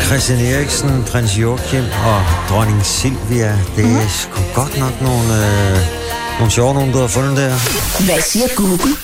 Christian Eriksen, prins Joachim og dronning Silvia. Det er sgu godt nok nogle sjove nogen, du har fundet der. Hvad siger Google?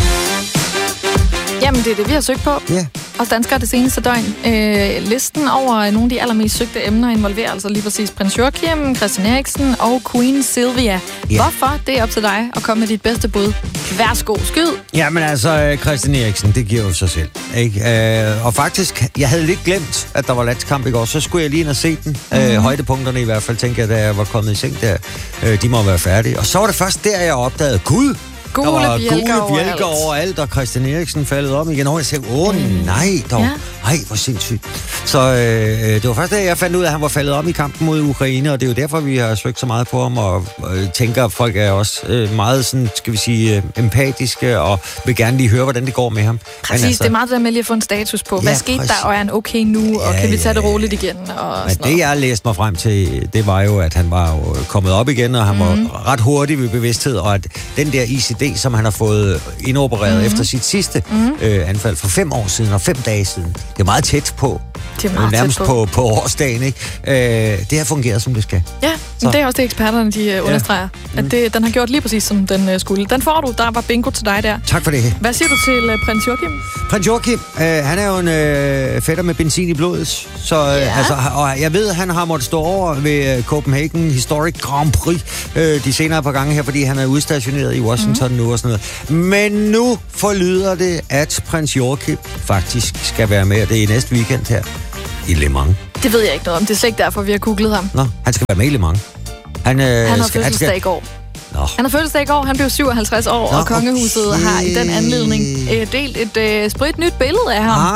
Jamen, det er det, vi har søgt på. Ja. Os danskere det seneste døgn. Listen over nogle af de allermest søgte emner involverer altså lige præcis prins Joachim, Christian Eriksen og Queen Silvia. Ja. Hvorfor? Det er op til dig at komme med dit bedste bud. Værsgo, skyd. Jamen altså, Christian Eriksen, det giver jo sig selv. Ikke? Og faktisk, jeg havde lidt glemt, at der var landskamp i går. Så skulle jeg lige ind og se den. Højdepunkterne i hvert fald, tænker jeg, da jeg var kommet i seng der. De må være færdige. Og så var det først der, jeg opdagede, gud! Gule bjælker overalt, og Christian Eriksen faldet om igen. Og jeg tænkte, nej dog. Ja. Ej, hvor sindssygt. Så det var først da jeg fandt ud af, at han var faldet om i kampen mod Ukraine, og det er jo derfor, vi har søgt så meget på ham, og tænker, at folk er også meget sådan, skal vi sige, empatiske, og vil gerne lige høre, hvordan det går med ham. Præcis, altså, det er meget det der med lige at få en status på. Hvad skete der, og er han okay nu, og kan vi tage det roligt igen? Og men det, jeg læste mig frem til, det var jo, at han var jo kommet op igen, og han var ret hurtig ved bevidsthed, og at den der ICD, som han har fået indopereret efter sit sidste anfald for 5 år siden, og 5 dage siden, det er meget tæt på. Det er meget nærmest tæt på. på årsdagen, ikke? Det har fungeret, som det skal. Ja, men det er også det, eksperterne de understreger. At den har gjort lige præcis, som den skulle. Den får du. Der var bingo til dig der. Tak for det. Hvad siger du til prins Joachim? Prins Joachim, han er jo en fætter med benzin i blodet. Så, altså, og jeg ved, at han har måttet stå over ved Copenhagen Historic Grand Prix de senere par gange her, fordi han er udstationeret i Washington nu og sådan noget. Men nu forlyder det, at prins Joachim faktisk skal være med, det er i næste weekend her i Le Mans. Det ved jeg ikke noget om. Det er slet ikke derfor, vi har googlet ham. Nå, han skal være med i Le Mans. Han har fødselsdag i går. Han har fødselsdag i går, han blev 57 år, og kongehuset har i den anledning delt et spritnyt billede af ham.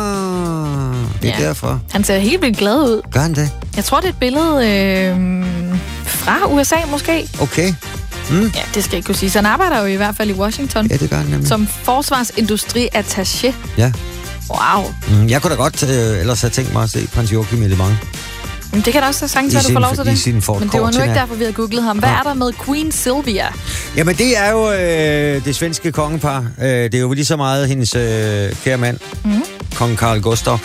Det er derfor. Han ser helt vildt glad ud. Gør han det? Jeg tror, det er et billede fra USA måske. Okay. Ja, det skal jeg ikke kunne sige. Så han arbejder jo i hvert fald i Washington. Ja, det gør han nemlig. Som forsvarsindustriattaché. Ja. Wow. Jeg kunne da godt ellers have tænkt mig at se prins Joachim i Le Mans. Men det kan da også sagtens være, du får lov til det. Men det var nu ikke derfor, vi havde googlet ham. Hvad er der med Queen Silvia? Jamen, det er jo det svenske kongepar. Det er jo lige så meget hendes kære mand, kong Carl Gustaf.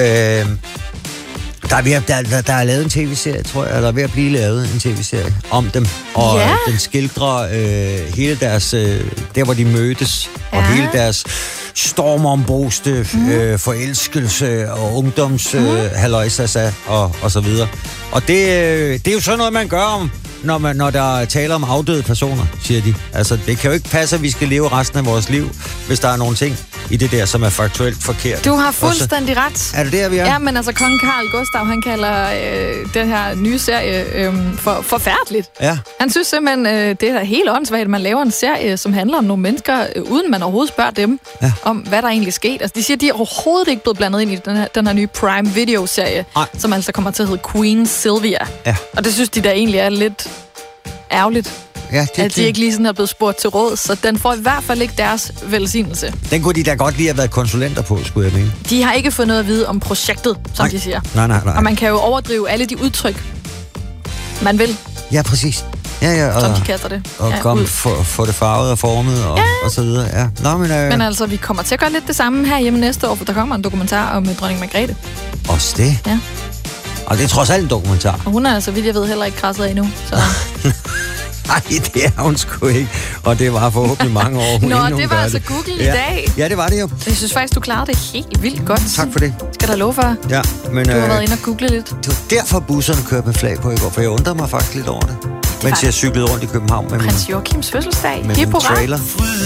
Der er lavet en tv-serie, tror jeg, eller er ved at blive lavet en tv-serie om dem. Og den skildrer hele deres, der hvor de mødtes, og hele deres stormomboste forelskelse og ungdomshalløjsa og så videre. Og det er jo sådan noget, man gør når der taler om afdøde personer, siger de. Altså, det kan jo ikke passe, at vi skal leve resten af vores liv, hvis der er nogle ting i det der, som er faktuelt forkert. Du har fuldstændig ret. Er det der, vi er? Ja, men altså, kong Carl Gustaf, han kalder den her nye serie for forfærdeligt. Ja. Han synes simpelthen, det er helt åndssvagt, at man laver en serie, som handler om nogle mennesker, uden man overhovedet spørger dem om, hvad der egentlig skete. Altså, de siger, at de er overhovedet ikke blevet blandet ind i den her nye Prime Video-serie, som altså kommer til at hedde Queen Silvia. Ja. Og det synes de der egentlig er lidt ærgerligt. Ja, at de ikke lige sådan er blevet spurgt til råd, så den får i hvert fald ikke deres velsignelse. Den kunne de da godt lige have været konsulenter på, skulle jeg mene. De har ikke fået noget at vide om projektet, som de siger. Nej. Og man kan jo overdrive alle de udtryk, man vil. Ja, præcis. Ja, som de kaster det. Og få det farvet og formet og så videre. Ja. Nå, men altså, vi kommer til at gøre lidt det samme her hjemme næste år, for der kommer en dokumentar om dronning Margrethe. Også det? Ja. Og det er trods alt en dokumentar. Og hun er, så vidt jeg ved, heller ikke krasset endnu. Så. Nej, det er hun sgu ikke. Og det var forhåbentlig mange år. Nå, det var altså Google i dag. Ja, det var det jo. Jeg synes faktisk, du klarede det helt vildt godt. Tak for det. Skal der love for? Ja, men... Du har været inde og google lidt. Det var derfor busserne kørte med flag på i går, for jeg undrede mig faktisk lidt over det. Mens jeg cyklede rundt i København med Prins Joachims fødselsdag. med min trailer.